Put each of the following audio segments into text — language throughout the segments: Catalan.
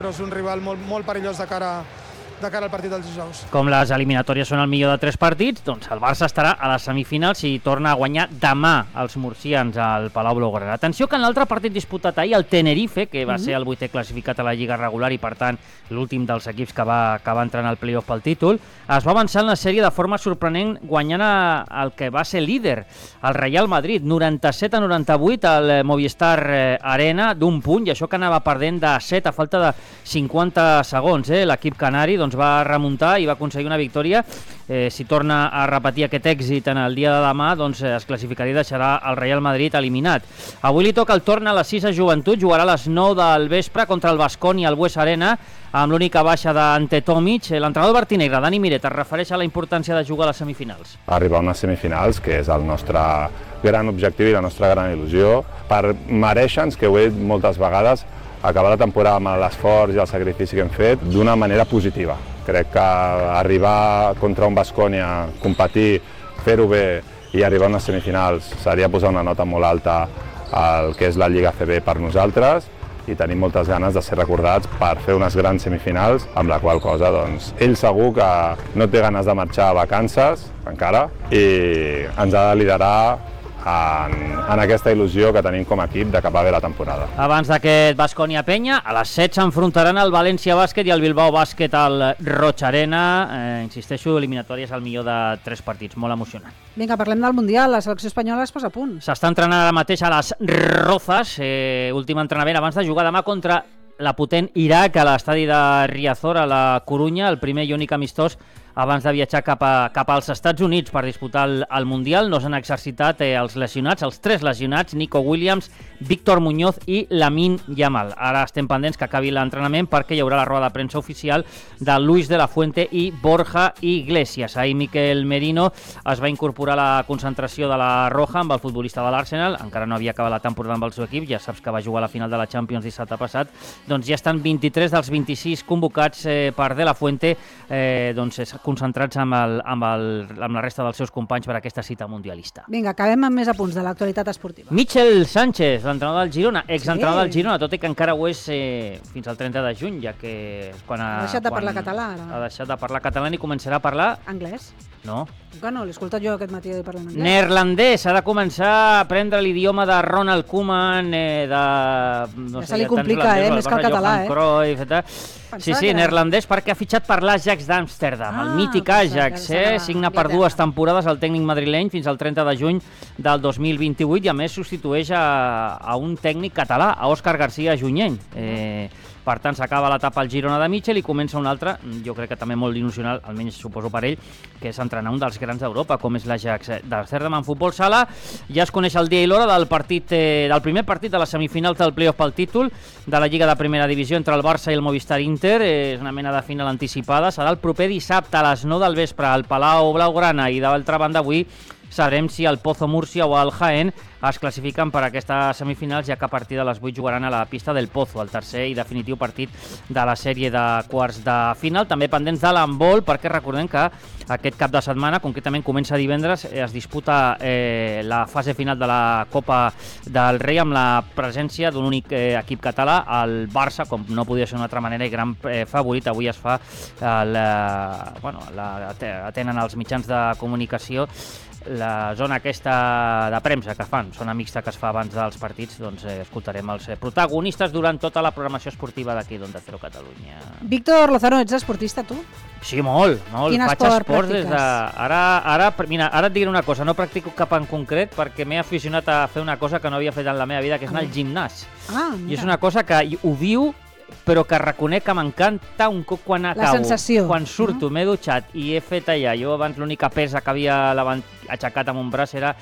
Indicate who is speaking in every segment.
Speaker 1: Però és un rival molt perillós de cara al partit dels dijous.
Speaker 2: Com les eliminatòries són el millor de 3 partits, doncs el Barça estarà a les semifinals i torna a guanyar demà els murcians al Palau Blaugrana. Atenció que en l'altre partit disputat ahir, el Tenerife, que va ser el 8è classificat a la Lliga regular i per tant l'últim dels equips que va entrar en el play-off pel títol, es va avançar en la sèrie de forma sorprenent guanyant el que va ser líder, el Real Madrid, 97-98 al Movistar Arena d'un punt, i això que anava perdent de 7 a falta de 50 segons. L'equip canari va remuntar i va aconseguir una victòria. Si torna a repetir aquest èxit en el dia de demà, doncs es classificaria i deixarà el Real Madrid eliminat. Avui li toca el torn a les 6 a Joventut, jugarà a les 9 del vespre contra el Baskonia al Bues Arena, amb l'única baixa d'Ante Tomic. L'entrenador Bartinegre, Dani Miret, es refereix a la importància de jugar a les semifinals.
Speaker 3: Arribar a unes semifinals, que és el nostre gran objectiu i la nostra gran il·lusió, per mereixer-nos, que ho he dit moltes vegades, acabar la temporada amb l'esforç i el sacrifici que hem fet d'una manera positiva. Crec que arribar contra un Baskonia, competir, fer-ho bé i arribar a unes semifinals seria posar una nota molt alta al que és la Lliga ACB per nosaltres, i tenim moltes ganes de ser recordats per fer unes grans semifinals, amb la qual cosa doncs, ell segur que no té ganes de marxar a vacances encara i ens ha de liderar en aquesta il·lusió que tenim com a equip d'acabar bé la temporada.
Speaker 2: Abans d'aquest Baskonia-Penya, a les 7 s'enfrontaran el València Bàsquet i el Bilbao Bàsquet al Roig Arena. Insisteixo, eliminatòries al millor de 3 partits, molt emocionant.
Speaker 4: Vinga, parlem del Mundial, la selecció espanyola es posa a punt.
Speaker 2: S'està entrenant ara mateix a les Rozas, últim entrenament abans de jugar demà contra la potent Iraq a l'estadi de Riazor a la Corunya, el primer i únic amistós abans de viatjar cap als Estats Units per disputar el Mundial. No s'han exercitat els lesionats, els 3 lesionats, Nico Williams, Víctor Muñoz i Lamine Yamal. Ara estem pendents que acabi l'entrenament perquè hi haurà la roda de premsa oficial de Luis de la Fuente i Borja Iglesias. Ahir Mikel Merino es va incorporar a la concentració de la Roja amb el futbolista de l'Arsenal, encara no havia acabat la temporada amb el seu equip, ja saps que va jugar a la final de la Champions dissabte passat, doncs ja estan 23 dels 26 convocats per de la Fuente, doncs concentrats amb la resta dels seus companys per aquesta cita mundialista.
Speaker 4: Vinga, acabem amb més apunts de l'actualitat esportiva.
Speaker 2: Michel Sánchez, l'entrenador del Girona, exentrenador del Girona, tot i que encara ho és fins al 30 de juny, ja que quan
Speaker 4: ha deixat de parlar català, ara.
Speaker 2: Ha deixat de parlar català i començarà a parlar...
Speaker 4: Anglès?
Speaker 2: No.
Speaker 4: Bueno, l'he escoltat jo aquest matí parlant anglès.
Speaker 2: Neerlandès, ha de començar a aprendre l'idioma de Ronald Koeman,
Speaker 4: ja se li complica, més que el català,
Speaker 2: Cruyff, Sí, neerlandès, perquè ha fitxat per l'Ajax d'Amsterdam, el mític Ajax, signa per 2 temporades el tècnic madrileny fins al 30 de juny del 2028 i a més substitueix a un tècnic català, a Òscar García Junyent. Per tant, s'acaba l'etapa al Girona de Michel i comença una altra, jo crec que també molt il·lusional, almenys suposo per ell, que és entrenar un dels grans d'Europa, com és l'Ajax d'Amsterdam en futbol sala. Ja es coneix el dia i l'hora del primer partit de les semifinals del play-off pel títol de la Lliga de Primera Divisió entre el Barça i el Movistar Inter. És una mena de final anticipada. Serà el proper dissabte a les 9 del vespre al Palau Blaugrana i d'altra banda avui sabrem si el Pozo Múrcia o el Jaén es classifiquen per aquestes semifinals, ja que a partir de les 8 jugaran a la pista del Pozo, el tercer i definitiu partit de la sèrie de quarts de final. També pendents de l'handbol, perquè recordem que aquest cap de setmana, concretament comença divendres, es disputa la fase final de la Copa del Rei amb la presència d'un únic equip català, el Barça, com no podia ser d'una altra manera, i gran favorit. Avui es fa, atenen els mitjans de comunicació la zona aquesta de premsa que fan, zona mixta que es fa abans dels partits, doncs escoltarem els protagonistes durant tota la programació esportiva d'aquí d'Onda Cero Catalunya.
Speaker 4: Víctor Lozano, ets esportista, tu?
Speaker 2: Sí, molt.
Speaker 4: Quin
Speaker 2: Faig
Speaker 4: esport
Speaker 2: esports des de...
Speaker 4: practiques?
Speaker 2: Mira, ara et diré una cosa, no practico cap en concret perquè m'he aficionat a fer una cosa que no havia fet en la meva vida, que és anar al gimnàs. I és una cosa que ho viu, però que reconec que m'encanta un cop quan acabo.
Speaker 4: La sensació.
Speaker 2: Quan surto, m'he dutxat i he fet allà. Jo abans l'única pesa que havia aixecat amb un braç era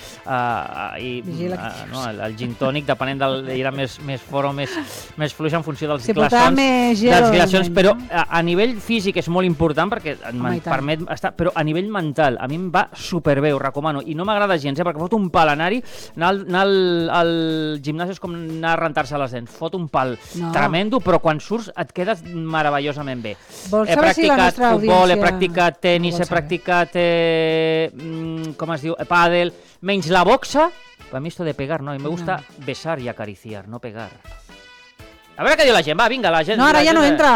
Speaker 2: el gin tònic, depenent era més fort o més fluix en funció dels glaçons, però a nivell físic és molt important perquè em permet estar, però a nivell mental a mi em va superbé, ho recomano, i no m'agrada gens, perquè fot un pal anar-hi, anar al gimnàs és com anar a rentar-se les dents, fot un pal tremendo, però quan surts et quedes meravellosament bé. He practicat futbol, he practicat tenis, he practicat com es diu, pàdel, menys la boxa. A mi esto de pegar, no, me gusta besar y acariciar, no pegar. A veure què diu la gent, va, vinga, la gent.
Speaker 4: No, ara ja no entra.